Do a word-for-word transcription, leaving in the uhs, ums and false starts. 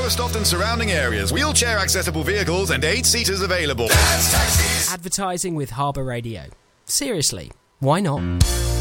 Lowestoft and surrounding areas. Wheelchair accessible vehicles and eight seaters available. Advertising with Harbour Radio. Seriously, why not?